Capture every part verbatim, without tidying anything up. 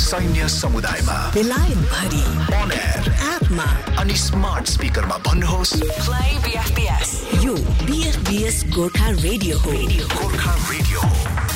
सैन्य समुदायमा, बेलायत भरि, on air, एपमा अनि स्मार्ट स्पिकरमा भन्नुहोस् play B F B S। यो B F B S Gorkha radio हो। गोर्खा रेडियो।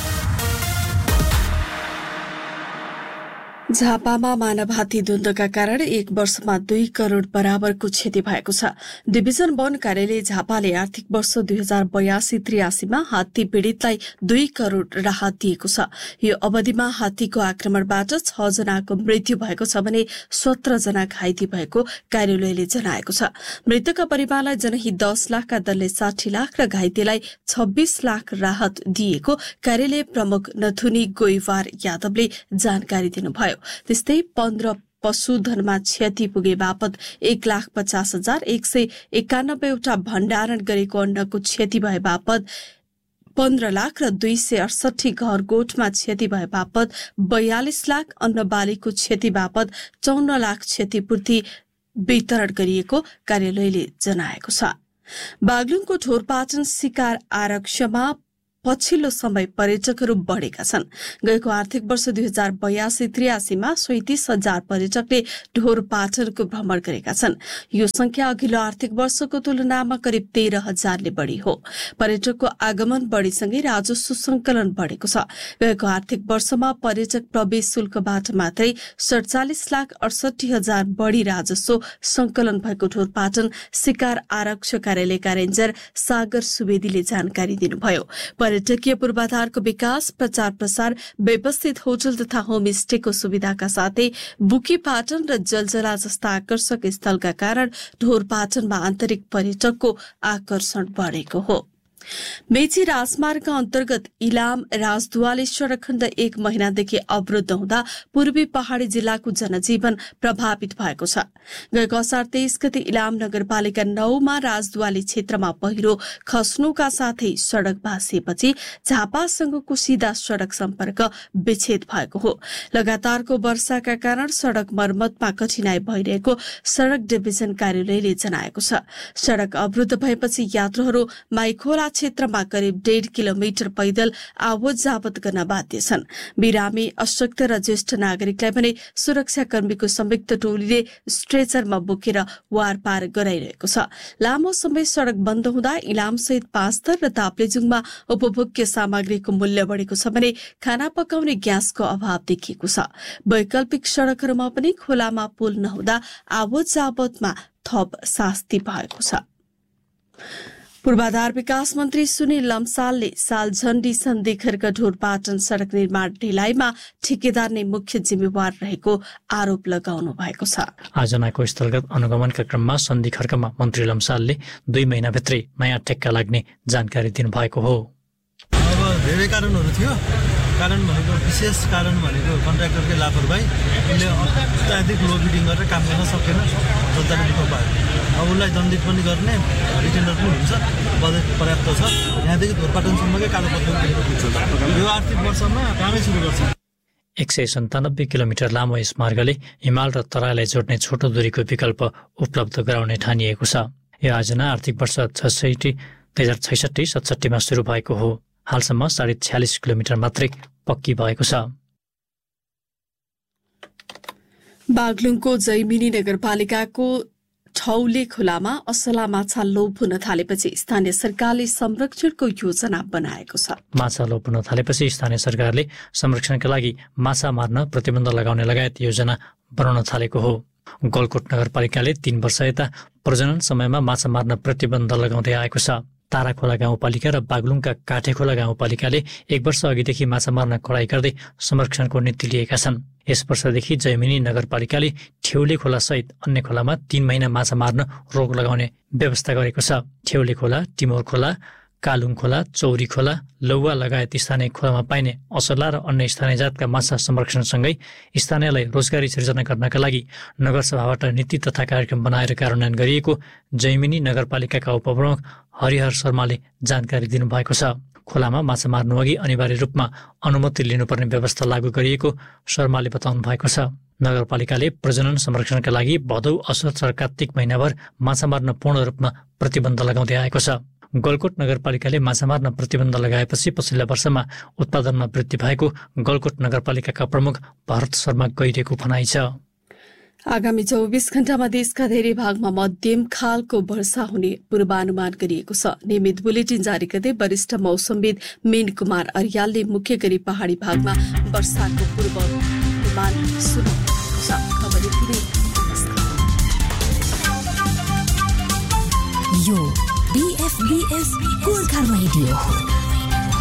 झापामा मानव हात्ती द्वन्द्वका कारण एक वर्षमा दुई करोड़ बराबरको क्षति भएको छ। डिभिजन वन कार्यालय झापाले आर्थिक वर्ष दुई हजार बयासी त्रियासीमा हात्ती पीड़ितलाई दुई करोड़ राहत दिएको छ। यो अवधिमा हात्तीको आक्रमणबाट छ जनाको मृत्यु भएको छ भने सत्र जना घाइते भएको कार्यालयले जनाएको छ। मृतकका परिवारलाई जनहित दस लाखका दरले साठी लाख र घाइतेलाई छब्बीस लाख राहत दिएको कार्यालय प्रमुख नथुनी गोइवार यादवले जानकारी दिनुभयो। त्यस्तै पन्ध्र पशुधनमा क्षति पुगे बापत एक लाख पचास हजार एक सय एकानब्बेवटा भण्डारण गरेको अन्नको क्षति भए बापत पन्ध्र लाख र दुई सय अडसठी घर गोठमा क्षति भए बापत बयालिस लाख अन्न बालीको क्षति बापत चौन्न लाख क्षतिपूर्ति वितरण गरिएको कार्यालयले जनाएको छ। बागलुङको ढोरपाटन शिकार आरक्षमा पछिल्लो समय पर्यटकहरू बढ़ेका छन्। गएको आर्थिक वर्ष दुई हजार बयासी त्रियासीमा सैतिस हजार पर्यटकले ढोरपाटनको भ्रमण गरेका छन्। यो संख्या अघिल्लो आर्थिक वर्षको तुलनामा करिब तेह्र हजारले बढ़ी हो। पर्यटकको आगमन बढ़ीसँगै राजस्व संकलन बढ़ेको छ। गएको आर्थिक वर्षमा पर्यटक प्रवेश शुल्कबाट मात्रै सड़चालिस लाख अडसठी हजार बढ़ी राजस्व संकलन भएको ढोरपाटन शिकार आरक्ष कार्यालयका रेन्जर सागर सुवेदीले जानकारी दिनुभयो। पर्यटकीय पूर्वाधारको विकास, प्रचार प्रसार, व्यवस्थित होटल तथा होमस्टेको सुविधाका साथै बुकीपाटन र जलजला जस्ता आकर्षक स्थलका कारण ढोरपाटनमा आन्तरिक पर्यटकको आकर्षण बढ़ेको हो। मेची राजमार्ग अन्तर्गत इलाम राजदुवाली सड़क खण्ड एक महिनादेखि अवरुद्ध हुँदा पूर्वी पहाड़ी जिल्लाको जनजीवन प्रभावित भएको छ। गएको असार तेइस गते इलाम नगरपालिका नौमा राजदुवाली क्षेत्रमा पहिरो खस्नुका साथै सड़क भाँसिएपछि झापासँगको सीधा सड़क सम्पर्क विच्छेद भएको हो। लगातारको वर्षाका कारण सड़क मर्मतमा कठिनाई भइरहेको सड़क डिभिजन कार्यालयले जनाएको छ। सड़क अवरुद्ध भएपछि यात्रुहरू माइखोला क्षेत्रमा करिब डेढ़ किलोमिटर पैदल आवत जावत गर्न बाध्य छन्। बिरामी, अशक्त र ज्येष्ठ नागरिकलाई भने सुरक्षाकर्मीको संयुक्त टोलीले स्ट्रेचरमा बोकेर वार पार गराइरहेको छ। लामो समय सड़क बन्द हुँदा इलाम सहित पाँचथर र ताप्लेजुङमा उपभोग्य सामग्रीको मूल्य बढ़ेको छ भने खाना पकाउने ग्यासको अभाव देखिएको छ। वैकल्पिक सड़कहरूमा पनि खोलामा पुल नहुँदा आवत जावतमा थप शास्ति भएको छ। पूर्वाधार विकास मन्त्री सुनिल लम्सालले साल झण्डी सन्धि खर्क ढोरपाटन सड़क निर्माण ढिलाइमा ठेकेदार नै मुख्य जिम्मेवार रहेको आरोप लगाउनु भएको छ। आजनाको स्थलगत अनुगमनका क्रममा सन्धि खर्कमा मन्त्री लम्सालले दुई महिनाभित्रै नयाँ ठेक्का लाग्ने जानकारी दिनुभएको हो। अब धेरै कारणहरू थियो। कारण भनेको विशेष कारण भनेको कन्ट्राक्टरकै लापरवाही, उनले अत्याधिक लो बिडिङ गरेर काम गर्न सकेन, जनताले दुःख पायो। अब उसलाई दण्डित पनि गर्ने रिटेन्डर पनि हुन्छ, बजेट पर्याप्त छ। यहाँदेखि ढोरपाटनसम्मकै कालोपत्रो पुग्छ। यो आर्थिक वर्षमा कामै सुरु गर्छ। एक सय सन्तानब्बे किलोमिटर लामो यस मार्गले हिमाल र तराईलाई जोड्ने छोटो दूरीको विकल्प उपलब्ध गराउने ठानिएको छ। यो आयोजना आर्थिक वर्ष छैसठी दुई हजार छैसठी सतसट्ठीमा सुरु भएको हो। हालसम्म साढे छ्यालिस किलोमिटर मात्रै पक्की भएको छ। बागलुङको जैमिनी नगरपालिकाको ठौले खोलामा असला माछा लोप हुन थालेपछि स्थानीय सरकारले संरक्षणको योजना बनाएको छ। माछा लोप हुन थालेपछि स्थानीय सरकारले संरक्षणका लागि माछा मार्न प्रतिबन्ध लगाउने लगायत योजना बनाउन थालेको हो। गलकोट नगरपालिकाले तीन वर्ष यता प्रजनन समयमा माछा मार्न प्रतिबन्ध लगाउँदै आएको छ। ताराखोला गाउँपालिका र बागलुङका काठेखोला गाउँपालिकाले एक वर्ष अघिदेखि माछा मार्न कडाई गर्दै संरक्षणको नीति लिएका छन्। यस वर्षदेखि जैमिनी नगरपालिकाले ठेउले खोला सहित अन्य खोलामा तीन महिना माछा मार्न रोक लगाउने व्यवस्था गरेको छ। ठेउले खोला, टिमोर खोला, कालुङ खोला, चौरी खोला, लौवा लगायत स्थानीय खोलामा पाइने असला र अन्य स्थानीय जातका माछा संरक्षणसँगै स्थानीयलाई रोजगारी सृजना गर्नका लागि नगरसभाबाट नीति तथा कार्यक्रम बनाएर कार्यान्वयन गरिएको जैमिनी नगरपालिकाका उपप्रमुख हरिहर शर्माले जानकारी दिनुभएको छ। खोलामा माछा मार्नु अघि अनिवार्य रूपमा अनुमति लिनुपर्ने व्यवस्था लागू गरिएको शर्माले बताउनु भएको छ। नगरपालिकाले प्रजनन संरक्षणका लागि भदौ, असोज र कार्तिक महिनाभर माछा मार्न पूर्ण रूपमा प्रतिबन्ध लगाउँदै आएको छ। गलकोट नगरपालिकाले माछा मार्न प्रतिबन्ध लगाएपछि पछिल्ला वर्षमा उत्पादनमा वृद्धि भएको गलकोट नगरपालिकाका प्रमुख भरत शर्मा गैरेको भनाइ छ। आगामी चौबिस घण्टामा देशका धेरै भागमा मध्यम खालको वर्षा हुने पूर्वानुमान गरिएको छ। नियमित बुलेटिन जारी गर्दै वरिष्ठ मौसमविद मीन कुमार अर्यालले मुख्य गरी पहाड़ी भागमा वर्षाको पूर्वानुमान सुनाउनु छ। यो बीएफबीएस गोर्खा रेडियो हो।